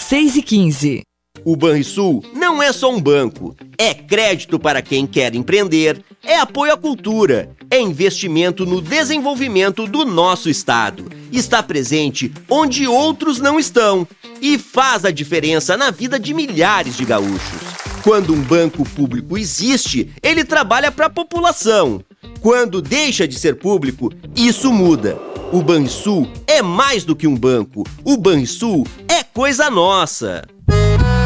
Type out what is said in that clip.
6h15. O Banrisul não é só um banco, é crédito para quem quer empreender, é apoio à cultura, é investimento no desenvolvimento do nosso estado. Está presente onde outros não estão e faz a diferença na vida de milhares de gaúchos. Quando um banco público existe, ele trabalha para a população. Quando deixa de ser público, isso muda. O Banrisul é mais do que um banco. O Banrisul é coisa nossa.